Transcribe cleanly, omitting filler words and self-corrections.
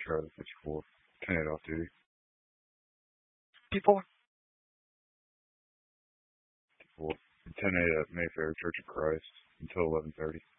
Charlie 54. 10-8 off duty. People? 54. 10-8 at Mayfair Church of Christ until 11:30.